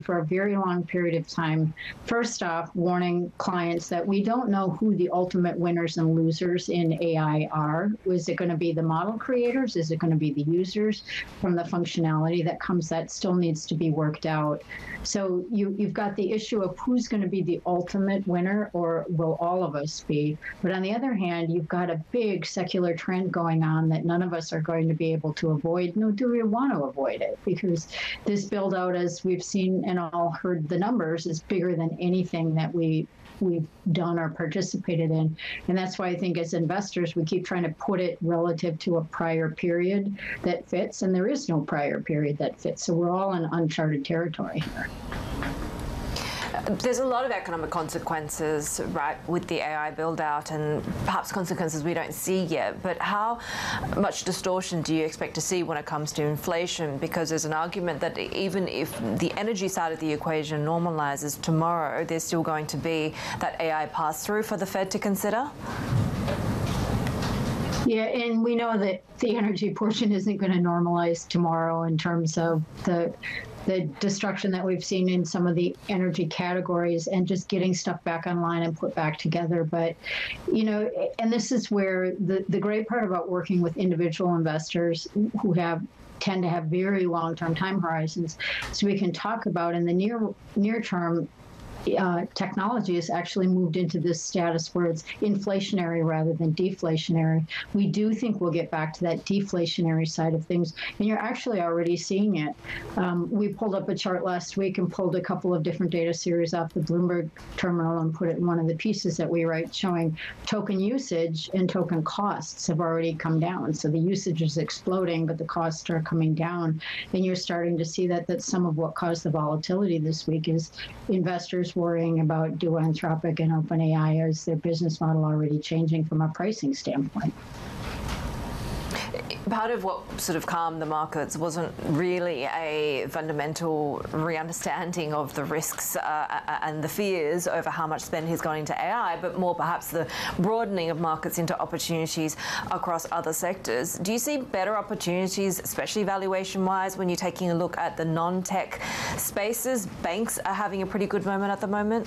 for a very long period of time, first off, warning clients that we don't know who the ultimate winners and losers in AI are. Is it going to be the model creators? Is it going to be the users? From the functionality that comes, that still needs to be worked out. So you've got the issue of who's going to be the ultimate winner, or will all of us be? But on the other hand, you've got a big secular trend going on that none of us are going to be able to avoid, nor do we want to avoid it, because this build out, as we've seen and all heard the numbers, is bigger than anything that we've done or participated in. And that's why I think as investors, we keep trying to put it relative to a prior period that fits, and there is no prior period that fits. So we're all in uncharted territory here. There's a lot of economic consequences, right, with the AI build-out, and perhaps consequences we don't see yet. But how much distortion do you expect to see when it comes to inflation? Because there's an argument that even if the energy side of the equation normalizes tomorrow, there's still going to be that AI pass-through for the Fed to consider. Yeah, and we know that the energy portion isn't going to normalize tomorrow in terms of the destruction that we've seen in some of the energy categories and just getting stuff back online and put back together. But, you know, and this is where the great part about working with individual investors who tend to have very long-term time horizons, so we can talk about in the near term, technology has actually moved into this status where it's inflationary rather than deflationary. We do think we'll get back to that deflationary side of things, and you're actually already seeing it. We pulled up a chart last week and pulled a couple of different data series off the Bloomberg terminal and put it in one of the pieces that we write, showing token usage and token costs have already come down. So the usage is exploding, but the costs are coming down. And you're starting to see that some of what caused the volatility this week is investors worrying about, do Anthropic and OpenAI, is their business model already changing from a pricing standpoint? Part of what sort of calmed the markets wasn't really a fundamental re-understanding of the risks and the fears over how much spend has gone into AI, but more perhaps the broadening of markets into opportunities across other sectors. Do you see better opportunities, especially valuation-wise, when you're taking a look at the non-tech spaces? Banks are having a pretty good moment at the moment.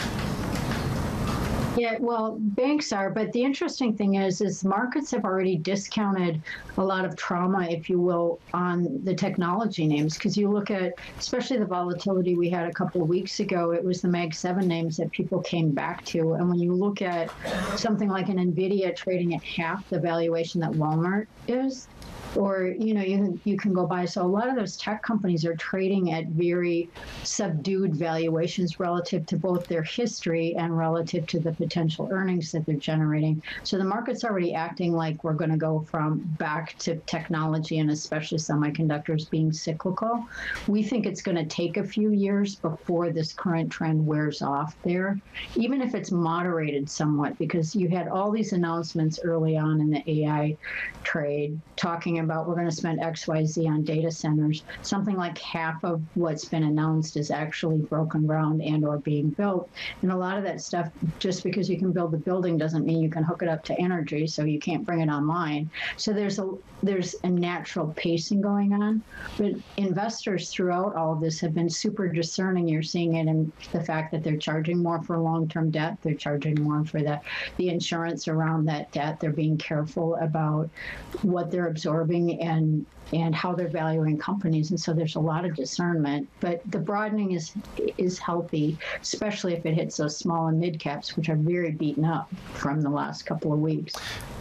Yeah, well, banks are, but the interesting thing is markets have already discounted a lot of trauma, if you will, on the technology names. Because you look at, especially the volatility we had a couple of weeks ago, it was the Mag 7 names that people came back to. And when you look at something like an NVIDIA trading at half the valuation that Walmart is, or, you know, you can go buy. So a lot of those tech companies are trading at very subdued valuations relative to both their history and relative to the potential earnings that they're generating. So the market's already acting like we're going to go back to technology, and especially semiconductors, being cyclical. We think it's going to take a few years before this current trend wears off there, even if it's moderated somewhat, because you had all these announcements early on in the AI trade talking about we're going to spend XYZ on data centers. Something like half of what's been announced is actually broken ground and or being built. And a lot of that stuff, just because you can build the building doesn't mean you can hook it up to energy, so you can't bring it online. So there's a natural pacing going on. But investors throughout all of this have been super discerning. You're seeing it in the fact that they're charging more for long-term debt. They're charging more for the insurance around that debt. They're being careful about what they're absorbing and how they're valuing companies. And so there's a lot of discernment, but the broadening is healthy, especially if it hits those small and mid caps, which are very beaten up from the last couple of weeks.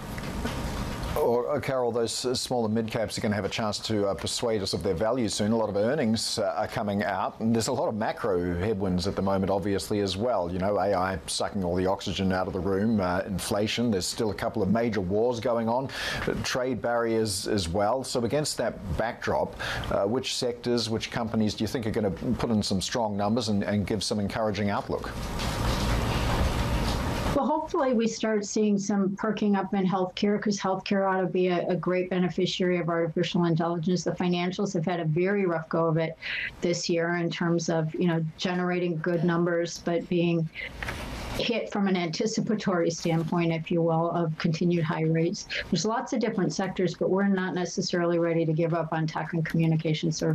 Or, Carol, those small and mid-caps are going to have a chance to persuade us of their value soon. A lot of earnings are coming out, and there's a lot of macro headwinds at the moment, obviously, as well. You know, AI sucking all the oxygen out of the room, inflation, there's still a couple of major wars going on, trade barriers as well. So against that backdrop, which sectors, which companies do you think are going to put in some strong numbers and give some encouraging outlook? Well, hopefully we start seeing some perking up in healthcare, because healthcare ought to be a great beneficiary of artificial intelligence. The financials have had a very rough go of it this year in terms of, you know, generating good numbers, but being hit from an anticipatory standpoint, if you will, of continued high rates. There's lots of different sectors, but we're not necessarily ready to give up on tech and communication services.